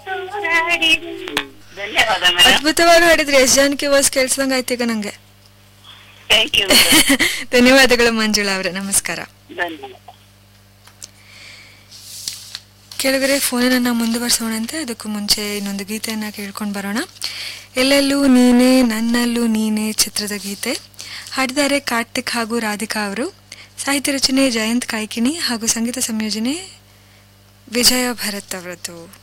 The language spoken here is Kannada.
ಧನ್ಯವಾದ ಮೇಡಮ್. ಅದ್ಭುತವಾಗಿ ಹಾಡಿದ್ರಿ. ಎಸ್ ಜಾನಕಿ ವಾಯ್ಸ್ ಕೇಳಿಸ್ದಂಗ ಆಯ್ತು ಈಗ ನಂಗೆ. Thank you. ಧನ್ಯವಾದಗಳು ಮಂಜುಳಾ ಅವರೇ, ನಮಸ್ಕಾರ. ಧನ್ಯವಾದ. ಕೆಳಗಡೆ ಫೋನನ್ನ ಮುಂದುವರಿಸೋಣಂತೆ. ಅದಕ್ಕೂ ಮುಂಚೆ ಇನ್ನೊಂದು ಗೀತೆಯನ್ನ ಕೇಳ್ಕೊಂಡು ಬರೋಣ. ಎಲ್ಲೆಲ್ಲೂ ನೀನೆ ನನ್ನಲ್ಲೂ ನೀನೆ ಚಿತ್ರದ ಗೀತೆ. ಹಾಡಿದ್ದಾರೆ ಕಾರ್ತಿಕ್ ಹಾಗೂ ರಾಧಿಕಾ ಅವರು. ಸಾಹಿತ್ಯ ರಚನೆ ಜಯಂತ್ ಕಾಯ್ಕಿಣಿ ಹಾಗೂ ಸಂಗೀತ ಸಂಯೋಜನೆ ವಿಜಯ ಭರತ್ ಅವರದ್ದು.